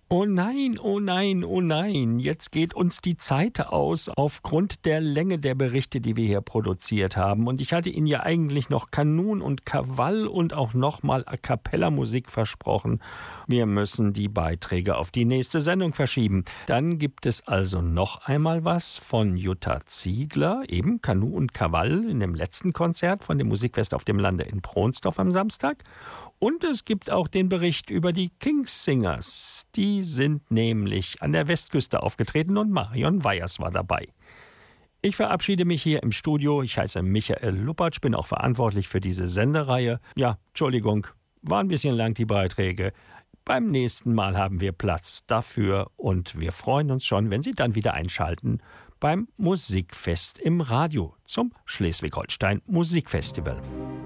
Oh nein, oh nein, oh nein, jetzt geht uns die Zeit aus aufgrund der Länge der Berichte, die wir hier produziert haben. Und ich hatte Ihnen ja eigentlich noch Kanun und Krawall und auch nochmal A-cappella-Musik versprochen. Wir müssen die Beiträge auf die nächste Sendung verschieben. Dann gibt es also noch einmal was von Jutta Ziegler, eben Kanu und Krawall in dem letzten Konzert von dem Musikfest auf dem Lande in Pronsdorf am Samstag. Und es gibt auch den Bericht über die King's-Singers. Die sind nämlich an der Westküste aufgetreten und Marion Weyers war dabei. Ich verabschiede mich hier im Studio. Ich heiße Michael Luppertsch, bin auch verantwortlich für diese Sendereihe. Ja, Entschuldigung, war ein bisschen lang die Beiträge. Beim nächsten Mal haben wir Platz dafür und wir freuen uns schon, wenn Sie dann wieder einschalten beim Musikfest im Radio zum Schleswig-Holstein Musikfestival.